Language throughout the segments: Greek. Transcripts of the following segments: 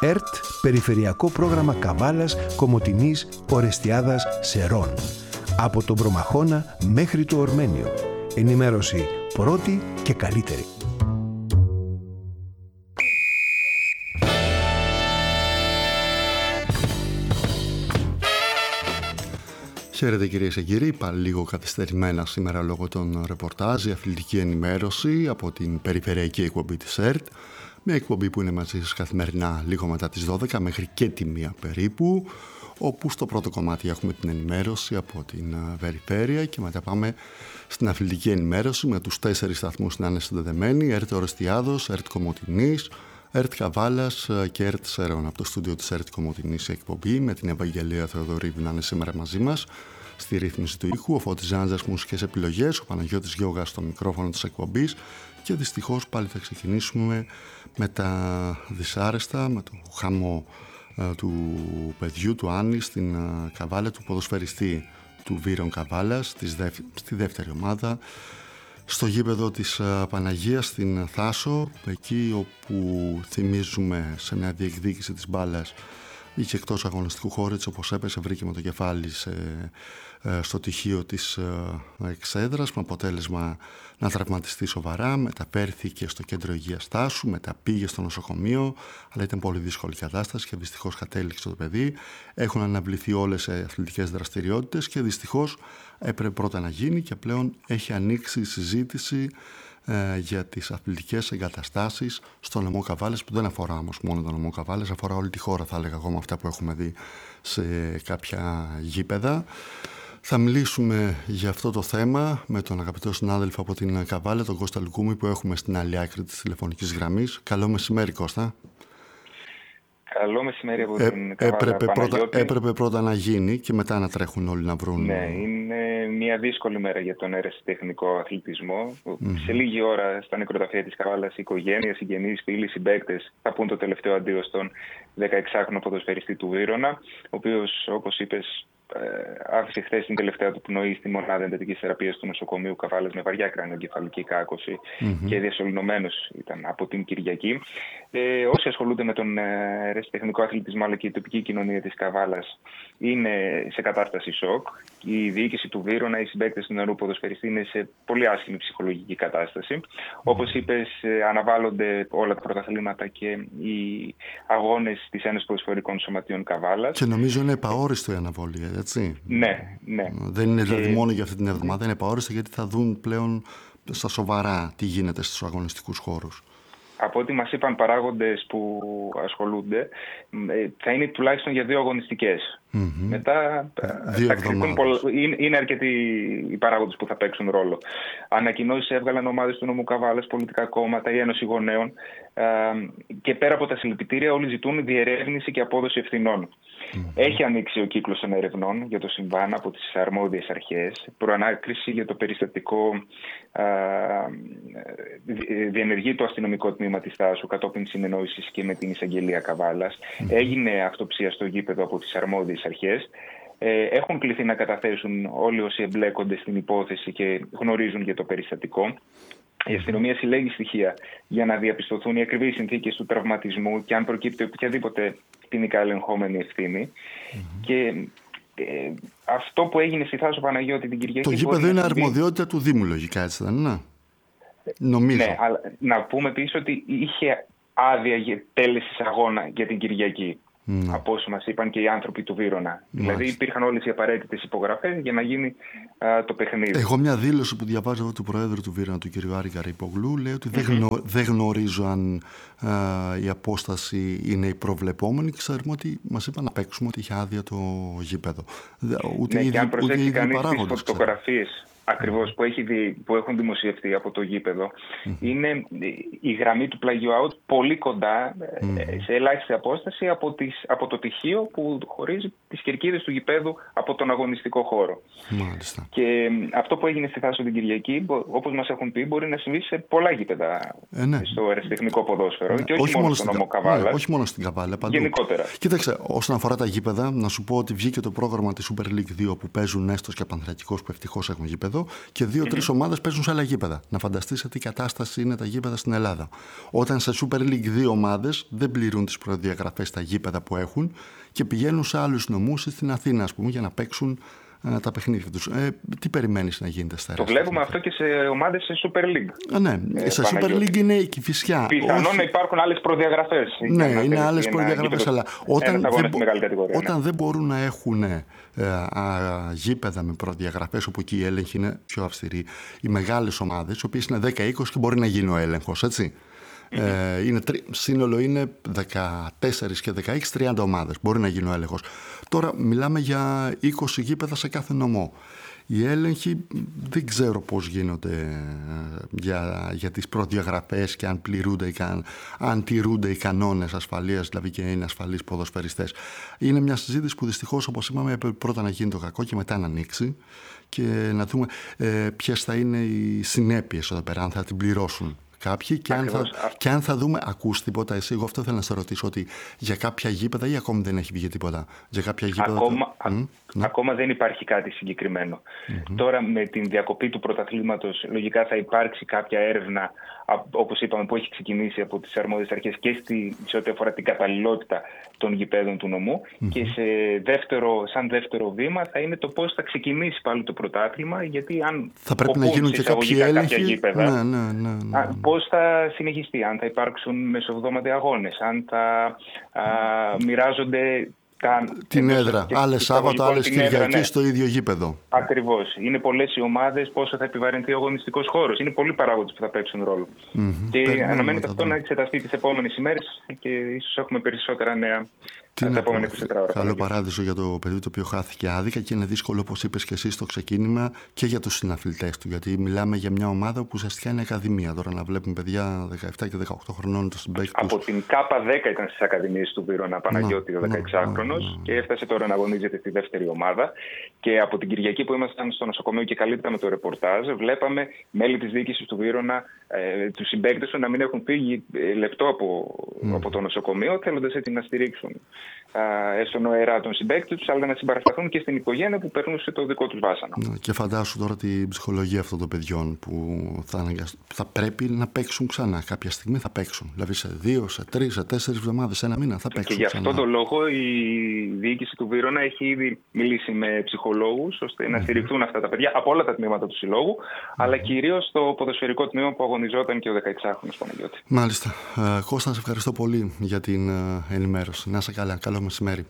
ΕΡΤ Περιφερειακό Πρόγραμμα Καβάλας, Κομοτηνής, Ορεστιάδας, Σερών. Από τον Προμαχώνα μέχρι το Ορμένιο. Ενημέρωση πρώτη και καλύτερη. Χαίρετε κυρίες και κύριοι, πάλι λίγο καθυστερημένα σήμερα λόγω των ρεπορτάζ, η αθλητική ενημέρωση από την περιφερειακή εκπομπή της ΕΡΤ. Μια εκπομπή που είναι μαζί σας καθημερινά λίγο μετά τις 12 μέχρι και τη 1 περίπου, όπου στο πρώτο κομμάτι έχουμε την ενημέρωση από την περιφέρεια και μετά πάμε στην αθλητική ενημέρωση με τους 4 σταθμούς να είναι συνδεδεμένοι: ΕΡΤ Ορεστιάδος, ΕΡΤ Κομοτηνής, ΕΡΤ Καβάλας και ΕΡΤ Σερών. Από το στούντιο της ΕΡΤ Κομοτηνής η εκπομπή με την Ευαγγελία Θεοδωρίδη να είναι σήμερα μαζί μας στη ρύθμιση του ήχου, ο Φώτης Ζάντζας μουσικές επιλογές, ο Παναγιώτης Γιώγας στο μικρόφωνο της εκπομπής και δυστυχώς πάλι θα ξεκινήσουμε με τα δυσάρεστα, με το χαμό του παιδιού του Άννη στην Καβάλα, του ποδοσφαιριστή του Βύρων Καβάλας στη δεύτερη ομάδα, στο γήπεδο της Παναγίας στην Θάσο, εκεί όπου θυμίζουμε σε μια διεκδίκηση της μπάλας είχε εκτός αγωνιστικού χώρου, έτσι όπως έπεσε βρήκε με το κεφάλι στο τυχείο της εξέδρας με αποτέλεσμα να τραυματιστεί σοβαρά. Μεταφέρθηκε στο κέντρο υγείας Θάσου, μετά πήγε στο νοσοκομείο, αλλά ήταν πολύ δύσκολη κατάσταση και δυστυχώς κατέληξε το παιδί. Έχουν αναβληθεί όλες οι αθλητικές δραστηριότητες και δυστυχώς έπρεπε πρώτα να γίνει και πλέον έχει ανοίξει η συζήτηση για τις αθλητικές εγκαταστάσεις στο νομό Καβάλες, που δεν αφορά όμως μόνο το νομό Καβάλες, αφορά όλη τη χώρα, θα έλεγα εγώ, με αυτά που έχουμε δει σε κάποια γήπεδα. Θα μιλήσουμε για αυτό το θέμα με τον αγαπητό συνάδελφο από την Καβάλα, τον Κώστα Λουκούμη, που έχουμε στην άλλη άκρη της τηλεφωνικής γραμμής. Καλό μεσημέρι, Κώστα. Καλό μεσημέρι από την Καβάλα. Έπρεπε πρώτα να γίνει και μετά να τρέχουν όλοι να βρουν. Ναι, είναι μια δύσκολη μέρα για τον ερασιτεχνικό αθλητισμό. Σε λίγη ώρα στα νεκροταφεία της Καβάλας, η οικογένεια, συγγενείς, φίλοι, συμπαίκτες θα πούν το τελευταίο αντίο στον 16χρονο ποδοσφαιριστή του Βύρωνα, ο οποίος, όπως είπες, άφησε χθες την τελευταία του πνοή στη μονάδα εντατικής θεραπείας του νοσοκομείου Καβάλας με βαριά κρανιογκεφαλική κάκωση και διασωληνωμένος ήταν από την Κυριακή. Όσοι ασχολούνται με τον ερασιτεχνικό αθλητισμό αλλά και η τοπική κοινωνία της Καβάλας είναι σε κατάσταση σοκ. Η διοίκηση του Βύρωνα, οι συμπαίκτες του νεαρού ποδοσφαιριστή είναι σε πολύ άσχημη ψυχολογική κατάσταση. Όπως είπες, αναβάλλονται όλα τα πρωταθλήματα και οι αγώνες της Ένωσης Ποδοσφαιρικών Σωματείων Καβάλας. Και νομίζω είναι επαόριστο η αναβολή, έτσι. Ναι, ναι. Δεν είναι δηλαδή μόνο για αυτή την εβδομάδα, είναι επαόριστο γιατί θα δουν πλέον στα σοβαρά τι γίνεται στους αγωνιστικούς χώρους. Από ό,τι μας είπαν παράγοντες που ασχολούνται, θα είναι τουλάχιστον για 2 αγωνιστικές. Μετά θα κρυφτούν είναι αρκετοί οι παράγοντες που θα παίξουν ρόλο. Ανακοινώσεις έβγαλαν ομάδες του νομού Καβάλας, πολιτικά κόμματα, η Ένωση Γονέων και πέρα από τα συλληπιτήρια όλοι ζητούν διερεύνηση και απόδοση ευθυνών. Έχει ανοίξει ο κύκλος των ερευνών για το συμβάν από τις αρμόδιες αρχές. Προανάκριση για το περιστατικό διενεργεί το αστυνομικό τμήμα της Θάσου κατόπιν συνεννόησης και με την εισαγγελία Καβάλας. Έγινε αυτοψία στο γήπεδο από τις αρμόδιες αρχές. Έχουν κληθεί να καταθέσουν όλοι όσοι εμπλέκονται στην υπόθεση και γνωρίζουν για το περιστατικό. Η αστυνομία συλλέγει στοιχεία για να διαπιστωθούν οι ακριβείς συνθήκες του τραυματισμού και αν προκύπτει οποιαδήποτε ποινικά ελεγχόμενη ευθύνη. Και αυτό που έγινε στη Θάσο Παναγιώτη την Κυριακή. Το γήπεδο είναι αρμοδιότητα του Δήμου, λογικά, έτσι δεν είναι? Νομίζω. Ναι, αλλά να πούμε επίσης ότι είχε άδεια για τέλεσης αγώνα για την Κυριακή. Από όσο μας είπαν και οι άνθρωποι του Βύρωνα. Δηλαδή υπήρχαν όλες οι απαραίτητες υπογραφές για να γίνει το παιχνίδι. Εγώ μια δήλωση που διαβάζω εδώ του Προέδρου του Βύρωνα, του κ. Άρη Καρυπογλού, λέει ότι δεν γνωρίζω αν η απόσταση είναι η προβλεπόμενη. Ξέρουμε ότι μας είπαν να παίξουμε ότι είχε άδεια το γήπεδο. Ούτε και αν προσέξει κανείς τις φωτογραφίες ακριβώς που έχουν δημοσιευτεί από το γήπεδο, είναι η γραμμή του πλαγιού out πολύ κοντά, σε ελάχιστη απόσταση από το τυχείο που χωρίζει τις κερκίδες του γηπέδου από τον αγωνιστικό χώρο. Μάλιστα. Και αυτό που έγινε στη Θάσο την Κυριακή, όπως μας έχουν πει, μπορεί να συμβεί σε πολλά γήπεδα στο ερασιτεχνικό ποδόσφαιρο και όχι μόνο στον νομό Καβάλα. Όχι μόνο στην Καβάλα, παντού. Γενικότερα. Κοίταξε, όσον αφορά τα γήπεδα, να σου πω ότι βγήκε το πρόγραμμα της Super League 2 που παίζουν Έστος και Πανθρακικός που ευτυχώς έχουν γήπεδο. γήπεδο και 2-3 ομάδες παίζουν σε άλλα γήπεδα. Να φανταστείς σε τι κατάσταση είναι τα γήπεδα στην Ελλάδα. Όταν σε Super League 2 ομάδες δεν πληρούν τις προδιαγραφές στα γήπεδα που έχουν και πηγαίνουν σε άλλους νομούς ή στην Αθήνα, ας πούμε, για να παίξουν τα παιχνίδια τους. Τι περιμένεις να γίνεται στα Το βλέπουμε αυτό και σε ομάδες σε Super League. Ναι, σε Super League είναι η Κηφισιά. Πιθανόν να υπάρχουν άλλες προδιαγραφές. Ναι, είναι άλλες προδιαγραφές, αλλά όταν δεν μπορούν να έχουν γήπεδα με προδιαγραφές, όπου εκεί οι έλεγχοι είναι πιο αυστηροί, οι μεγάλες ομάδες, οι οποίες είναι 10-20 και μπορεί να γίνει ο έλεγχος, έτσι. Σύνολο είναι 14 και 16, 30 ομάδες. Μπορεί να γίνει ο έλεγχος. Τώρα μιλάμε για 20 γήπεδα σε κάθε νομό. Οι έλεγχοι δεν ξέρω πώς γίνονται για τις προδιαγραφές και αν τηρούνται οι κανόνες ασφαλείας, δηλαδή και είναι ασφαλείς ποδοσφαιριστές. Είναι μια συζήτηση που δυστυχώς, όπως είπαμε, πρώτα να γίνει το κακό και μετά να ανοίξει και να δούμε ποιες θα είναι οι συνέπειες εδώ πέρα, αν θα την πληρώσουν κάποιοι και αν θα δούμε, ακούς τίποτα εσύ? Εγώ αυτό θέλω να σε ρωτήσω, ότι για κάποια γήπεδα ή ακόμη δεν έχει βγει τίποτα? Για κάποια γήπεδα ακόμα δεν υπάρχει κάτι συγκεκριμένο. Τώρα με την διακοπή του πρωταθλήματος λογικά θα υπάρξει κάποια έρευνα, όπως είπαμε, που έχει ξεκινήσει από τις αρμόδιες αρχές και σε ό,τι αφορά την καταλληλότητα των γηπέδων του νομού και σαν δεύτερο βήμα θα είναι το πώς θα ξεκινήσει πάλι το πρωτάθλημα, γιατί αν θα πρέπει να γίνουν και κάποιοι έλεγχοι γήπεδα, πώς θα συνεχιστεί, αν θα υπάρξουν μεσοβδόματοι αγώνες, αν θα μοιράζονται την έδρα, άλλες Σάββατο, άλλες Κυριακή στο ίδιο γήπεδο. Ακριβώς. Είναι πολλές οι ομάδες, πόσο θα επιβαρυνθεί ο αγωνιστικός χώρος. Είναι πολλοί παράγοντες που θα παίξουν ρόλο. Και αναμένεται αυτό να εξεταστεί τις επόμενες ημέρες και ίσως έχουμε περισσότερα νέα τα επόμενα 24 ώρα. Καλό παράδεισο για το παιδί το οποίο χάθηκε άδικα και είναι δύσκολο, όπως είπες και εσύ στο ξεκίνημα, και για τους συναθλητές του. Γιατί μιλάμε για μια ομάδα που ουσιαστικά είναι ακαδημία. Τώρα να βλέπουμε παιδιά 17 και 18 χρονών του συμπαίκτες. Από την K10 ήταν στις ακαδημίες του Βύρωνα Παναγιώτη, ο 16χρονος, και έφτασε τώρα να αγωνίζεται στη δεύτερη ομάδα. Και από την Κυριακή που ήμασταν στο νοσοκομείο και καλύπταμε το ρεπορτάζ, βλέπαμε μέλη της διοίκησης του Βύρωνα, τους συμπαίκτες του, να μην έχουν φύγει λεπτό από το νοσοκομείο, θέλοντας έτσι να στηρίξουν έστω νοερά τον συμπαίκτη τους, αλλά να συμπαρασταθούν και στην οικογένεια που περνούσε το δικό τους βάσανο. Και φαντάσου τώρα την ψυχολογία αυτών των παιδιών που θα πρέπει να παίξουν ξανά. Κάποια στιγμή θα παίξουν. Δηλαδή σε 2, σε 3, σε 4 εβδομάδες, σε ένα μήνα θα παίξουν. Και γι' αυτό το λόγο η διοίκηση του Βύρωνα έχει ήδη μιλήσει με ψυχολόγους ώστε να στηριχθούν αυτά τα παιδιά από όλα τα τμήματα του συλλόγου, αλλά κυρίως στο ποδοσφαιρικό τμήμα που αγωνιζόταν και ο 16χρονος Παναγιώτη. Μάλιστα. Κώστα, σε ευχαριστώ πολύ για την ενημέρωση. Να είσαι καλά. Καλό μεσημέρι.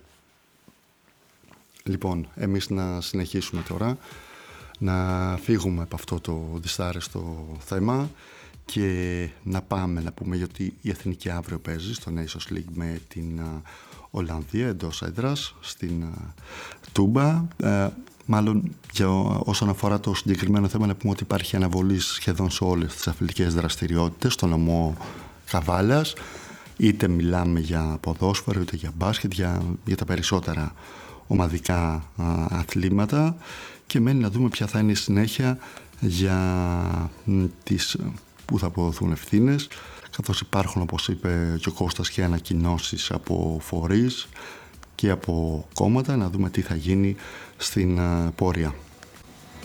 Λοιπόν, εμείς να συνεχίσουμε τώρα, να φύγουμε από αυτό το δυσάρεστο θέμα και να πάμε να πούμε ότι η Εθνική αύριο παίζει στο Nations League με την Ολλανδία εντός έδρας στην Τούμπα. Μάλλον όσον αφορά το συγκεκριμένο θέμα, να πούμε ότι υπάρχει αναβολή σχεδόν σε όλες τις αθλητικές δραστηριότητες στο νομό Καβάλας. Είτε μιλάμε για ποδόσφαιρο, είτε για μπάσκετ, για τα περισσότερα ομαδικά αθλήματα, και μένει να δούμε ποια θα είναι η συνέχεια για τις που θα αποδοθούν ευθύνες, καθώς υπάρχουν, όπως είπε και ο Κώστας, και ανακοινώσεις από φορείς και από κόμματα, να δούμε τι θα γίνει στην πορεία.